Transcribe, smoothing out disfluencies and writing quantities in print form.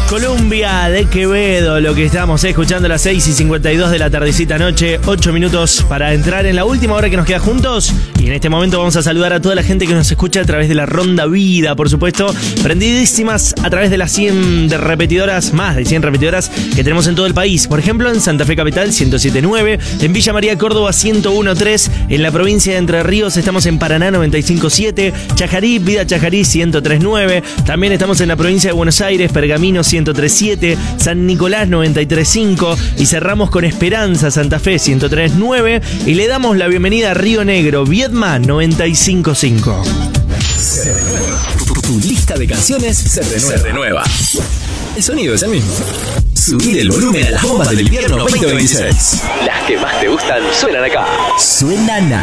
Columbia de Quevedo, lo que estamos escuchando a las 6:52 de la tardecita noche, 8 minutos para entrar en la última hora que nos queda juntos. Y en este momento vamos a saludar a toda la gente que nos escucha a través de la Ronda Vida, por supuesto, prendidísimas a través de las 100 repetidoras, más de 100 repetidoras que tenemos en todo el país. Por ejemplo, en Santa Fe Capital 107.9, en Villa María Córdoba 101.3, en la provincia de Entre Ríos estamos en Paraná 95.7, Chajarí, Vida Chajarí 103.9, también estamos en la provincia de Buenos Aires, Pergamino 103.7, San Nicolás 93.5 y cerramos con Esperanza, Santa Fe 103.9 y le damos la bienvenida a Río Negro, Viedma 95.5. Tu lista de canciones se renueva. El sonido es el mismo. Subir el volumen a las bombas del invierno 2026. Las que más te gustan suenan acá. Suenan